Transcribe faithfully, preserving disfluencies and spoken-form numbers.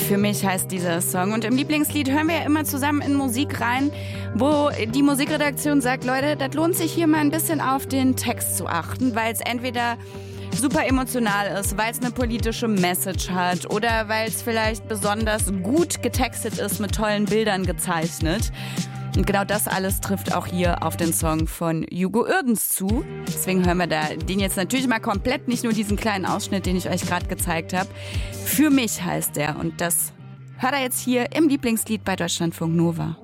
Für mich heißt dieser Song. Und im Lieblingslied hören wir ja immer zusammen in Musik rein, wo die Musikredaktion sagt, Leute, das lohnt sich hier mal ein bisschen auf den Text zu achten, weil es entweder super emotional ist, weil es eine politische Message hat oder weil es vielleicht besonders gut getextet ist, mit tollen Bildern gezeichnet. Und genau das alles trifft auch hier auf den Song von Hugo Uerdens zu. Deswegen hören wir da den jetzt natürlich mal komplett, nicht nur diesen kleinen Ausschnitt, den ich euch gerade gezeigt habe. Für mich heißt der und das hört er jetzt hier im Lieblingslied bei Deutschlandfunk Nova.